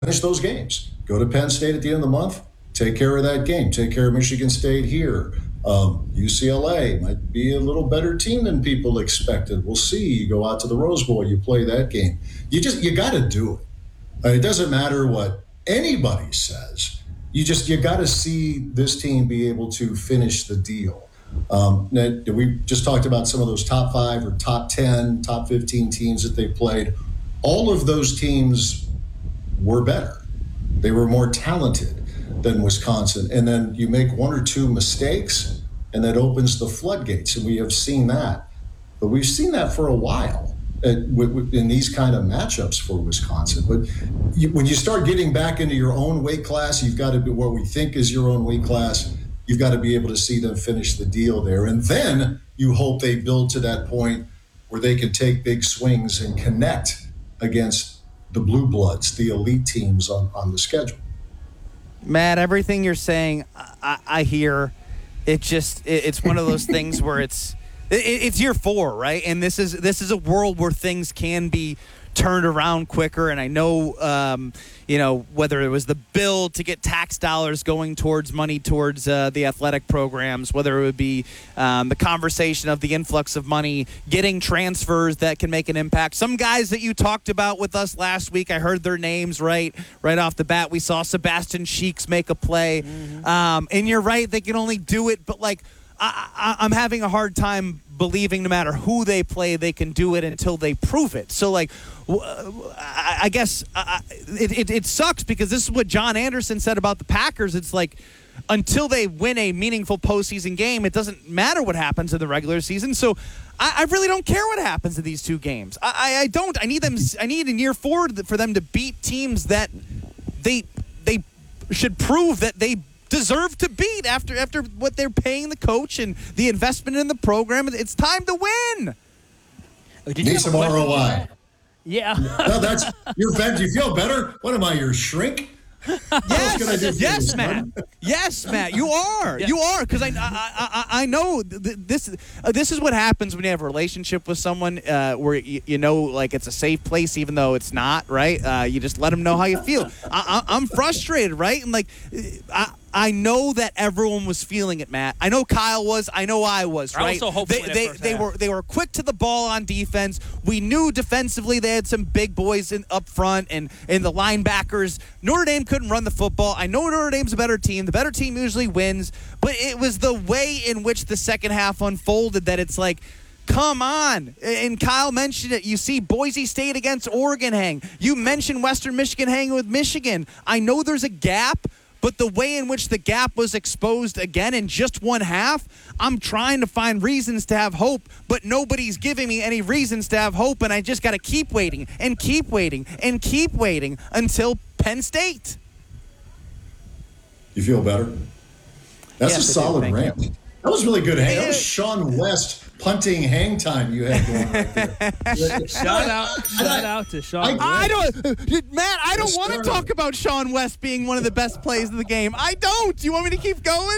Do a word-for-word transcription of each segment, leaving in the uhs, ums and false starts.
finish those games. Go to Penn State at the end of the month, take care of that game. Take care of Michigan State here. Um, U C L A might be a little better team than people expected. We'll see. You go out to the Rose Bowl, you play that game. You just you got to do it. Uh, it doesn't matter what anybody says. You just you got to see this team be able to finish the deal. Um, we just talked about some of those top five or top ten, top fifteen teams that they played. All of those teams were better. They were more talented than Wisconsin. And then you make one or two mistakes, and that opens the floodgates. And we have seen that. But we've seen that for a while at, in these kind of matchups for Wisconsin. But you, when you start getting back into your own weight class, you've got to be what we think is your own weight class. You've got to be able to see them finish the deal there. And then you hope they build to that point where they can take big swings and connect against the blue bloods, the elite teams on, on the schedule. Matt, everything you're saying, I, I hear. It just, it, it's one of those things where it's, it, it's year four, right? And this is this is a world where things can be turned around quicker. And I know, um, you know, whether it was the bill to get tax dollars going towards money towards uh, the athletic programs, whether it would be um, the conversation of the influx of money, getting transfers that can make an impact. Some guys that you talked about with us last week, I heard their names right right off the bat. We saw Sebastian Sheeks make a play. Mm-hmm. Um, and you're right, they can only do it, but like, I, I, I'm having a hard time believing no matter who they play, they can do it until they prove it. So, like, I, I guess uh, it, it, it sucks because this is what John Anderson said about the Packers. It's like until they win a meaningful postseason game, it doesn't matter what happens in the regular season. So I, I really don't care what happens in these two games. I, I, I don't. I need them. I need in year four for them to beat teams that they they should prove that they deserve to beat after after what they're paying the coach and the investment in the program. It's time to win. Did you Need some R O I. Yeah. No, that's your vet. Do you feel better? What am I, your shrink? Yes, yes, Matt. Yes, Matt. You are. Yeah. You are, because I, I, I, I know th- this. Uh, this is what happens when you have a relationship with someone uh, where you, you know, like it's a safe place, even though it's not. Right? Uh, you just let them know how you feel. I, I, I'm frustrated, right? And like, I. I know that everyone was feeling it, Matt. I know Kyle was. I know I was. Right? I also hope they they, they were they were quick to the ball on defense. We knew defensively they had some big boys in, up front and and the linebackers. Notre Dame couldn't run the football. I know Notre Dame's a better team. The better team usually wins, but it was the way in which the second half unfolded that it's like, come on. And Kyle mentioned it. You see Boise State against Oregon hang. You mentioned Western Michigan hanging with Michigan. I know there's a gap, but the way in which the gap was exposed again in just one half, I'm trying to find reasons to have hope, but nobody's giving me any reasons to have hope, and I just got to keep waiting and keep waiting and keep waiting until Penn State. You feel better? That's yes, a solid rant. You. That was really good hang. That was Sean West punting hang time you had going right there. shout out, shout out to Sean. I, I don't, Matt. I don't want to talk about Sean West being one of the best plays of the game. I don't. Do you want me to keep going?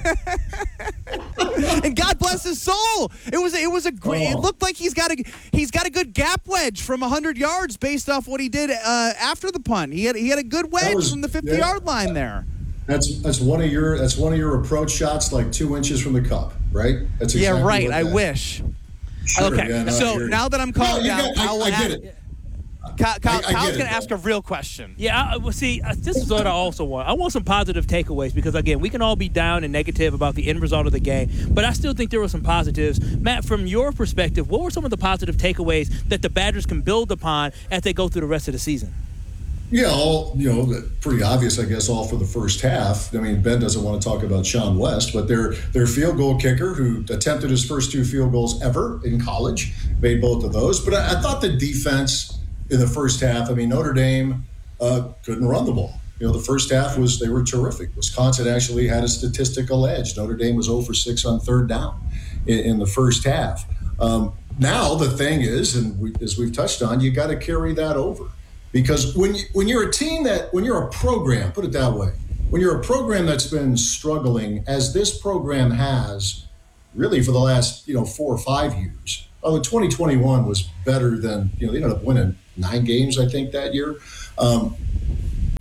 And God bless his soul. It was it was a great. Oh. It looked like he's got a he's got a good gap wedge from a hundred yards based off what he did uh, after the punt. He had he had a good wedge was, from the fifty yeah. yard line there. That's that's one of your that's one of your approach shots, like two inches from the cup, right? That's exactly yeah, right. What I that. wish. Sure, okay, yeah, no, so now that I'm calling no, down, got, I, I, I get it. Kyle, Kyle, I, I Kyle's going to ask a real question. Yeah, I, well, see, uh, this is what I also want. I want some positive takeaways because, again, we can all be down and negative about the end result of the game, but I still think there were some positives. Matt, from your perspective, what were some of the positive takeaways that the Badgers can build upon as they go through the rest of the season? Yeah, all, you know, pretty obvious, I guess, all for the first half. I mean, Ben doesn't want to talk about Sean West, but their their field goal kicker, who attempted his first two field goals ever in college, made both of those. But I, I thought the defense in the first half, I mean, Notre Dame uh, couldn't run the ball. You know, the first half was, they were terrific. Wisconsin actually had a statistical edge. Notre Dame was zero for six on third down in, in the first half. Um, now the thing is, and we, as we've touched on, you got to carry that over. Because when you, when you're a team that, when you're a program, put it that way, when you're a program that's been struggling, as this program has really for the last, you know, four or five years. Oh, twenty twenty-one was better than, you know, they ended up winning nine games, I think, that year. Um,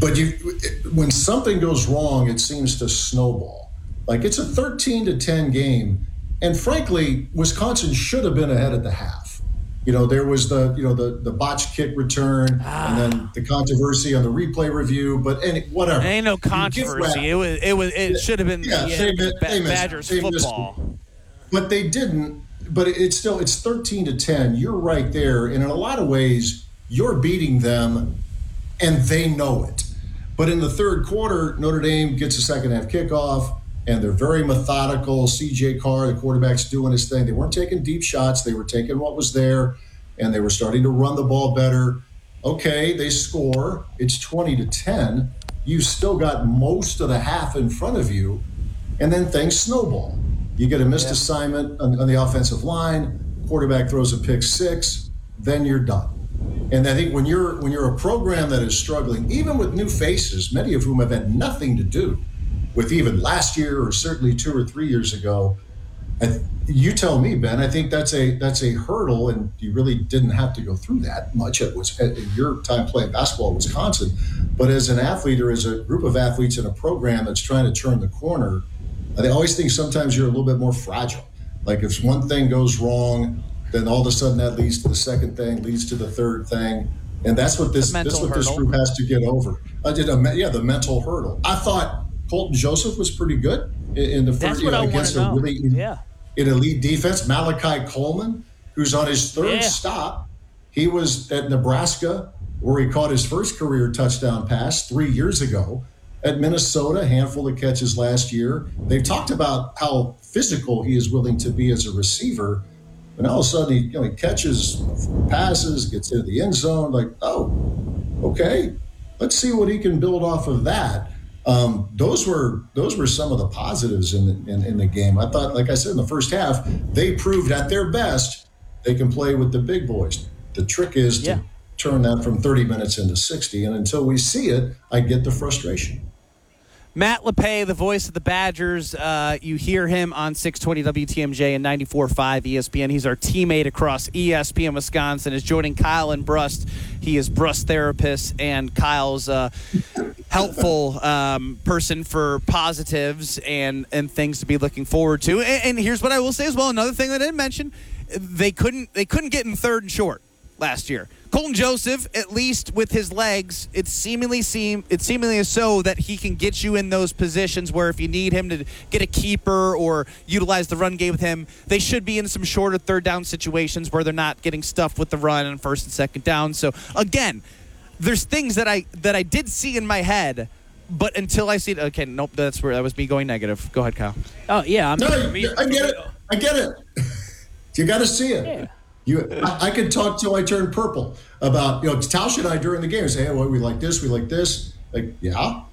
but you, when something goes wrong, it seems to snowball. Like it's a thirteen to ten game, and frankly, Wisconsin should have been ahead at the half. You know, there was the you know the the botched kick return, ah. and then the controversy on the replay review. But any whatever, ain't no controversy. It was it was it should have been yeah, yeah, they, ba- they missed, Badgers they football. But they didn't. But it's still it's thirteen to ten. You're right there, and in a lot of ways, you're beating them, and they know it. But in the third quarter, Notre Dame gets a second half kickoff, and they're very methodical. C J Carr, the quarterback's doing his thing. They weren't taking deep shots. They were taking what was there, and they were starting to run the ball better. Okay, they score. It's twenty to ten. You've still got most of the half in front of you, and then things snowball. You get a missed yeah. assignment on, on the offensive line. Quarterback throws a pick six. Then you're done. And I think when you're when you're a program that is struggling, even with new faces, many of whom have had nothing to do with even last year or certainly two or three years ago, I, you tell me, Ben. I think that's a that's a hurdle, and you really didn't have to go through that much at, at your time playing basketball in Wisconsin. But as an athlete or as a group of athletes in a program that's trying to turn the corner, I always think sometimes you're a little bit more fragile. Like if one thing goes wrong, then all of a sudden that leads to the second thing, leads to the third thing, and that's what this that's what hurdle. this group has to get over. I did a yeah the mental hurdle. I thought Colton Joseph was pretty good in, in the that's first what you know, I against want a to know. really yeah. an elite defense. Malachi Coleman, who's on his third yeah. stop, he was at Nebraska where he caught his first career touchdown pass three years ago. At Minnesota, a handful of catches last year. They've talked about how physical he is willing to be as a receiver. And all of a sudden, he, you know, he catches passes, gets into the end zone. Like, oh, okay, let's see what he can build off of that. Um, those were those were some of the positives in the, in, in the game. I thought, like I said, in the first half, they proved at their best they can play with the big boys. The trick is to yeah. turn that from thirty minutes into sixty. And until we see it, I get the frustration. Matt LePay, the voice of the Badgers. Uh, you hear him on six twenty W T M J and ninety-four point five E S P N. He's our teammate across E S P N Wisconsin. Is joining Kyle and Brust. He is Brust therapist and Kyle's uh, helpful um, person for positives and, and things to be looking forward to. And, and here's what I will say as well. Another thing that I didn't mention: they couldn't they couldn't get in third and short last year. Colton Joseph, at least with his legs, it seemingly seem it seemingly is so that he can get you in those positions where if you need him to get a keeper or utilize the run game with him, they should be in some shorter third down situations where they're not getting stuffed with the run on first and second down. So again, there's things that I that I did see in my head, but until I see it, okay, nope, that's where that was me going negative. Go ahead, Kyle. Oh yeah, I'm no, I get it. I get it. You got to see it. Yeah. You, I, I could talk till I turn purple about, you know, Tausch and I during the game say, hey, well, we like this, we like this. Like, yeah,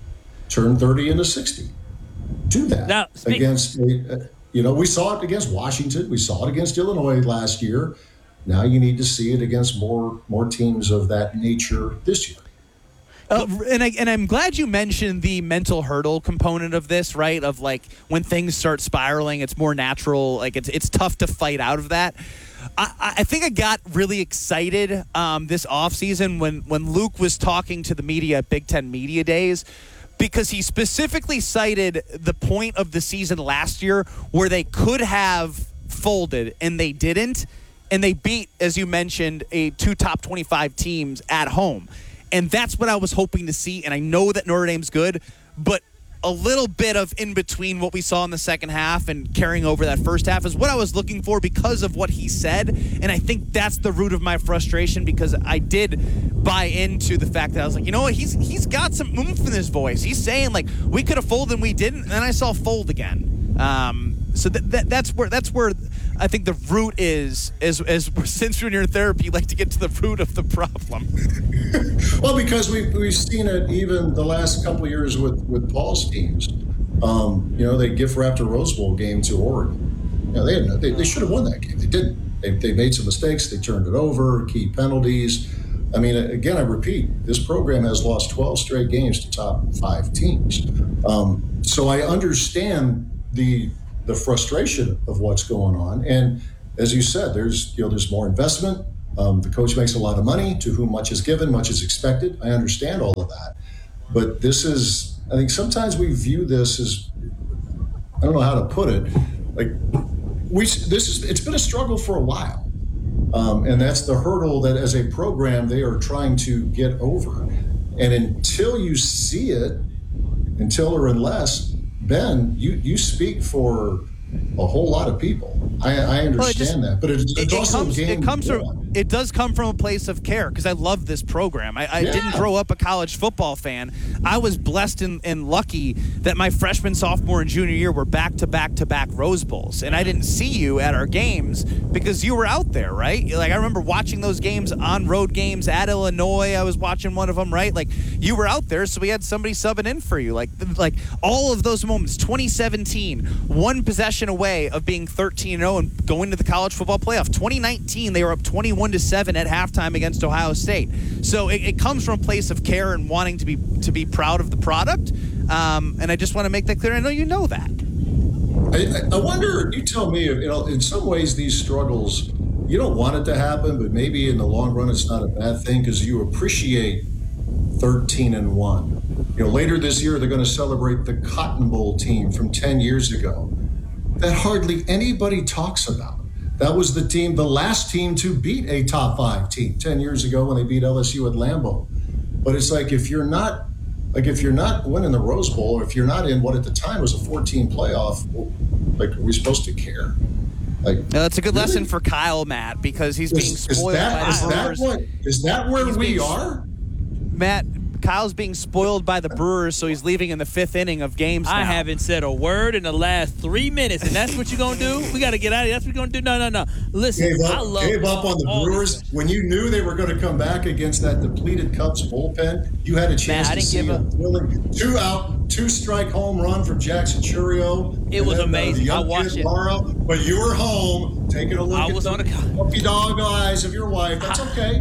turn thirty into sixty. Do that now, speak- against, uh, you know, we saw it against Washington. We saw it against Illinois last year. Now you need to see it against more more teams of that nature this year. Uh, and, I, and I'm glad you mentioned the mental hurdle component of this, right? Of like when things start spiraling, it's more natural. Like it's it's tough to fight out of that. I, I think I got really excited um, this offseason when, when Luke was talking to the media at Big Ten Media Days, because he specifically cited the point of the season last year where they could have folded and they didn't. And they beat, as you mentioned, a two top twenty-five teams at home. And that's what I was hoping to see. And I know that Notre Dame's good, but a little bit of in between what we saw in the second half and carrying over that first half is what I was looking for because of what he said. And I think that's the root of my frustration, because I did buy into the fact that I was like, you know what, he's he's got some oomph in his voice. He's saying like, we could have folded and we didn't, and then I saw fold again. Um, so that, that that's where that's where I think the root is. Is as since when you're in therapy, you like to get to the root of the problem. Well, because we've we've seen it even the last couple of years with with Paul's teams. Um, you know, they gift wrapped a Rose Bowl game to Oregon. You know, they had, they, they should have won that game. They didn't. They they made some mistakes. They turned it over. Key penalties. I mean, again, I repeat, this program has lost twelve straight games to top five teams. Um, so I understand the the frustration of what's going on. And as you said, there's you know there's more investment. Um, the coach makes a lot of money. To whom much is given, much is expected. I understand all of that. but this is, I think sometimes we view this as, I don't know how to put it, like we, this is, it's been a struggle for a while. Um, and that's the hurdle that as a program, they are trying to get over. And until you see it, until or unless, Ben, you, you speak for a whole lot of people. I, I understand well, it just, that, but it, it's it, also it comes, a game. It comes from. It does come from a place of care because I love this program. I, I yeah. didn't grow up a college football fan. I was blessed and, and lucky that my freshman, sophomore, and junior year were back to back to back Rose Bowls, and I didn't see you at our games because you were out there, right? Like I remember watching those games on road games at Illinois. I was watching one of them, right? Like you were out there, so we had somebody subbing in for you. Like like all of those moments. twenty seventeen, one possession away of being thirteen and oh and going to the college football playoff. twenty nineteen, they were up twenty-one to seven at halftime against Ohio State. So it, it comes from a place of care and wanting to be to be proud of the product. Um, and I just want to make that clear. I know you know that. I, I wonder, you tell me, you know, in some ways these struggles, you don't want it to happen, but maybe in the long run it's not a bad thing because you appreciate thirteen and one. You know, later this year they're going to celebrate the Cotton Bowl team from ten years ago that hardly anybody talks about. That was the team, the last team to beat a top five team ten years ago when they beat L S U at Lambeau. But it's like if you're not, like if you're not winning the Rose Bowl, or if you're not in what at the time was a fourteen playoff, well, like are we supposed to care? Like now, that's a good really? lesson for Kyle, Matt, because he's is, being is spoiled that, by is the that Brewers. what is that where He's we being, are? Matt, Kyle's being spoiled by the Brewers, so he's leaving in the fifth inning of games now. I haven't said a word in the last three minutes, and that's what you're going to do? We got to get out of here. That's what you're going to do? No, no, no. Listen, Gave up, I love gave up on the all Brewers this. when you knew they were going to come back against that depleted Cubs bullpen. You had a chance Man, I to didn't see give a up. thrilling two out, two strike home run from Jackson Churio. It and was then, uh, amazing. the young I watched kid, it. Morrow, but you were home taking a look I at was the on the- puppy dog eyes of your wife. That's okay.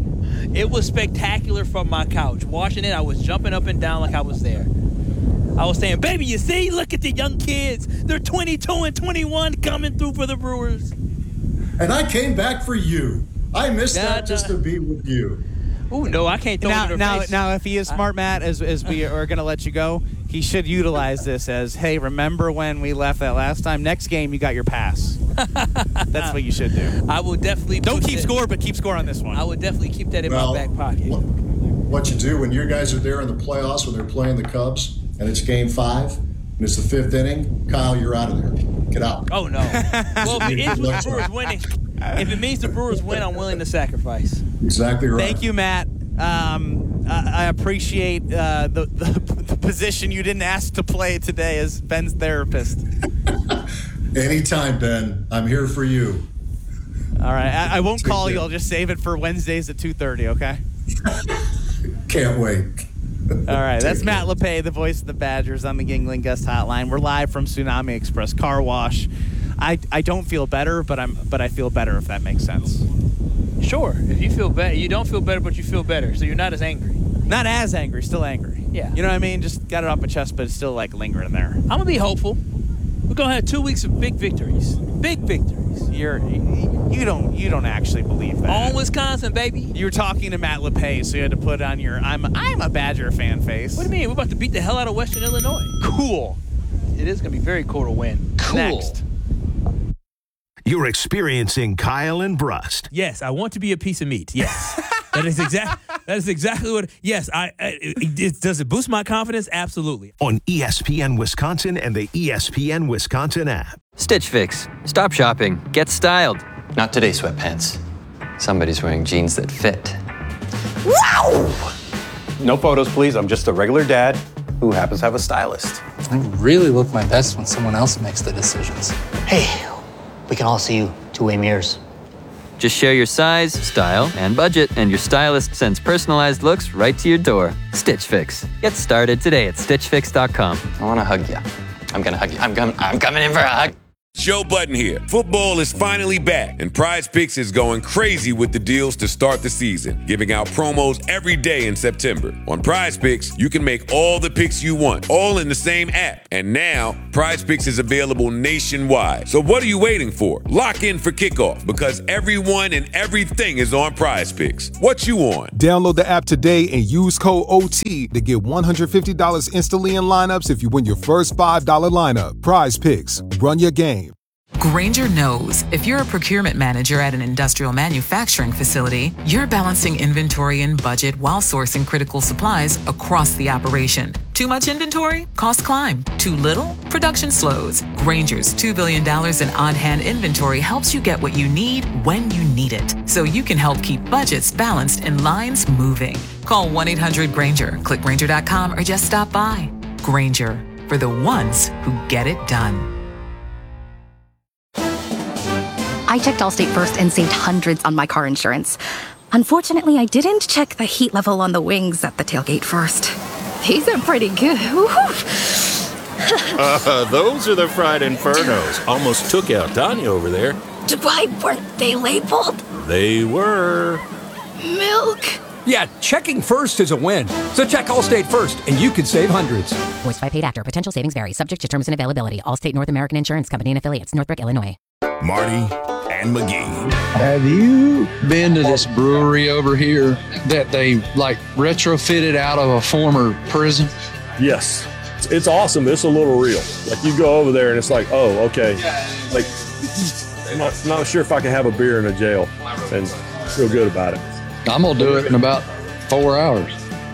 It was spectacular from my couch. Watching it, I was jumping up and down like I was there. I was saying, baby, you see? Look at the young kids. They're twenty-two and twenty-one coming through for the Brewers. And I came back for you. I missed Nah, that just nah. to be with you. Ooh, no, I can't throw it Now, in her now, face. now, if he is smart, Matt, as as we are going to let you go, he should utilize this as, hey, remember when we left that last time? Next game, you got your pass. That's what you should do. I will definitely Don't put keep that- score, but keep score on this one. I would definitely keep that in Well, my back pocket. What, what you do when your guys are there in the playoffs when they're playing the Cubs and it's game five and it's the fifth inning, Kyle, you're out of there. Get out. Oh no. Well, if it ends with the Brewers winning, if it means the Brewers win, I'm willing to sacrifice. Exactly right. Thank you, Matt. Um, I, I appreciate uh, the, the the position you didn't ask to play today as Ben's therapist. Anytime, Ben. I'm here for you. All right, I, I won't Take call care. you. I'll just save it for Wednesdays at two thirty. Okay. Can't wait. All right, that's Take Matt care. LePay, the voice of the Badgers on the Gingling Guest Hotline. We're live from Tsunami Express Car Wash. I, I don't feel better, but I'm but I feel better if that makes sense. Sure. If you feel better, you don't feel better, but you feel better, so you're not as angry. Not as angry, still angry. Yeah. You know what I mean? Just got it off my chest, but it's still like lingering there. I'm gonna be hopeful. We're gonna have two weeks of big victories. Big victories. You're you don't you don't actually believe that. On Wisconsin, baby. You were talking to Matt LePay, so you had to put on your I'm I'm a Badger fan face. What do you mean? We're about to beat the hell out of Western Illinois. Cool. It is gonna be very cool to win. Next. You're experiencing Kyle and Brust. Yes, I want to be a piece of meat. Yes, that is exact. That is exactly what. Yes, I. It, it, does it boost my confidence? Absolutely. On E S P N Wisconsin and the E S P N Wisconsin app. Stitch Fix. Stop shopping. Get styled. Not today, sweatpants. Somebody's wearing jeans that fit. Wow! No photos, please. I'm just a regular dad who happens to have a stylist. I really look my best when someone else makes the decisions. Hey, we can all see you two-way mirrors. Just share your size, style, and budget, and your stylist sends personalized looks right to your door. Stitch Fix. Get started today at stitch fix dot com. I want to hug you. I'm gonna hug you. I'm coming. I'm coming in for a hug. Joe Budden here. Football is finally back, and Prize Picks is going crazy with the deals to start the season, giving out promos every day in September. On Prize Picks, you can make all the picks you want, all in the same app. And now, Prize Picks is available nationwide. So what are you waiting for? Lock in for kickoff, because everyone and everything is on Prize Picks. What you on? Download the app today and use code O T to get one hundred fifty dollars instantly in lineups if you win your first five dollars lineup. Prize Picks. Run your game. Grainger knows if you're a procurement manager at an industrial manufacturing facility, you're balancing inventory and budget while sourcing critical supplies across the operation. Too much inventory? Costs climb. Too little? Production slows. Grainger's two billion dollars in on-hand inventory helps you get what you need when you need it, so you can help keep budgets balanced and lines moving. Call one eight hundred Grainger, click Grainger dot com, or just stop by. Grainger, for the ones who get it done. I checked Allstate first and saved hundreds on my car insurance. Unfortunately, I didn't check the heat level on the wings at the tailgate first. These are pretty good. uh, those are the fried infernos. Almost took out Tanya over there. Why weren't they labeled? They were. Milk. Yeah, checking first is a win. So check Allstate first, and you could save hundreds. Voiced by paid actor. Potential savings vary. Subject to terms and availability. Allstate North American Insurance Company and affiliates. Northbrook, Illinois. Marty and McGee. Have you been to this brewery over here that they like retrofitted out of a former prison? Yes. It's awesome. It's a little real. Like you go over there and it's like, oh, okay. Like, I'm not, not sure if I can have a beer in a jail and feel good about it. I'm going to do it in about four hours.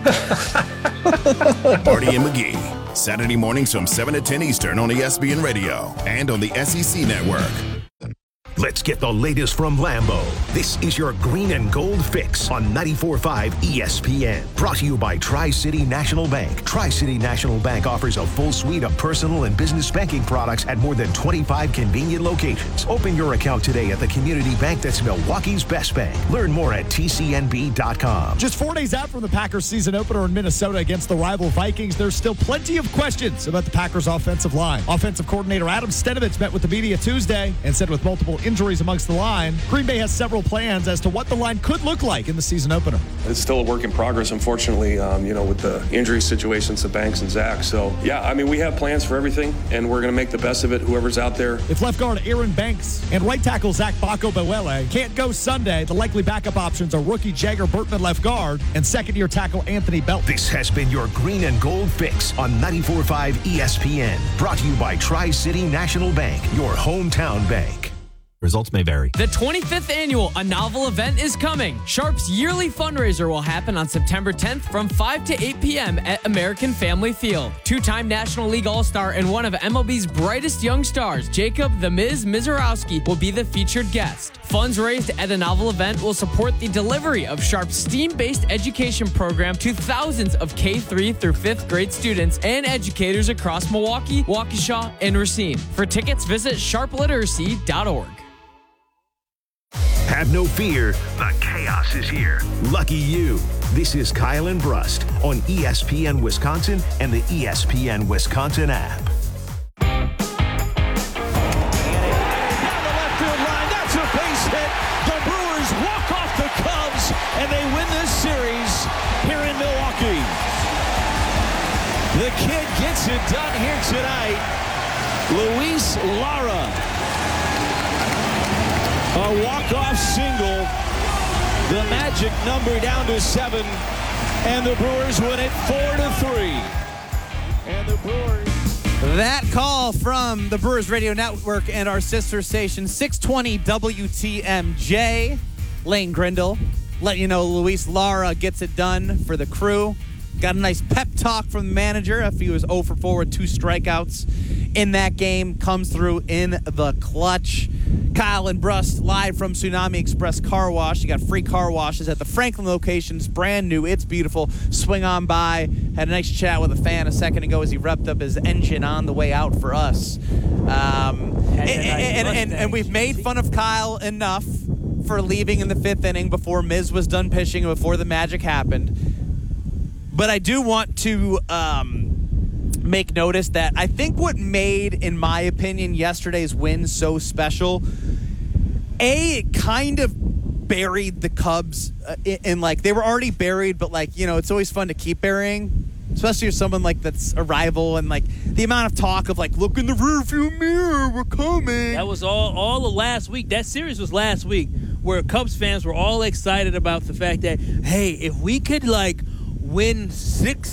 Marty and McGee. Saturday mornings from seven to ten Eastern on E S P N Radio and on the S E C Network. Let's get the latest from Lambeau. This is your green and gold fix on ninety-four point five E S P N. Brought to you by Tri-City National Bank. Tri-City National Bank offers a full suite of personal and business banking products at more than twenty-five convenient locations. Open your account today at the community bank that's Milwaukee's best bank. Learn more at T C N B dot com. Just four days out from the Packers season opener in Minnesota against the rival Vikings, there's still plenty of questions about the Packers offensive line. Offensive coordinator Adam Stenovich met with the media Tuesday and said with multiple injuries amongst the line, Green Bay has several plans as to what the line could look like in the season opener. It's still a work in progress, unfortunately, um, you know, with the injury situations to Banks and Zach. So, yeah, I mean, we have plans for everything, and we're going to make the best of it, whoever's out there. If left guard Aaron Banks and right tackle Zach Bako-Bewele can't go Sunday, the likely backup options are rookie Jagger Burtman left guard and second-year tackle Anthony Belt. This has been your green and gold fix on ninety-four point five E S P N. Brought to you by Tri-City National Bank, your hometown bank. Results may vary. The twenty-fifth annual A Novel event is coming. Sharp's yearly fundraiser will happen on September tenth from five to eight p.m. at American Family Field. Two-time National League All-Star and one of M L B's brightest young stars, Jacob the Miz Mizorowski, will be the featured guest. Funds raised at A Novel event will support the delivery of Sharp's STEAM-based education program to thousands of K through through fifth grade students and educators across Milwaukee, Waukesha, and Racine. For tickets, visit sharp literacy dot org. Have no fear, the chaos is here. Lucky you. This is Kyle and Brust on E S P N Wisconsin and the E S P N Wisconsin app. Down the left field line, that's a base hit. The Brewers walk off the Cubs, and they win this series here in Milwaukee. The kid gets it done here tonight. Luis Lara. A walk-off single. The magic number down to seven. And the Brewers win it four to three. And the Brewers... That call from the Brewers Radio Network and our sister station, six twenty W T M J. Lane Grindle, let you know Luis Lara gets it done for the Crew. Got a nice pep talk from the manager after he was zero for four with two strikeouts in that game. Comes through in the clutch. Kyle and Brust live from Tsunami Express Car Wash. You got free car washes at the Franklin location. It's brand new. It's beautiful. Swing on by. Had a nice chat with a fan a second ago as he revved up his engine on the way out for us. Um, and, and, and, and we've made fun of Kyle enough for leaving in the fifth inning before Miz was done pitching and before the magic happened. But I do want to um, make notice that I think what made, in my opinion, yesterday's win so special, A, it kind of buried the Cubs uh, in, in, like, they were already buried, but, like, you know, it's always fun to keep burying, especially if someone, like, that's a rival, and, like, the amount of talk of, like, look in the rearview mirror, we're coming. That was all, all of last week. That series was last week, where Cubs fans were all excited about the fact that, hey, if we could, like, win six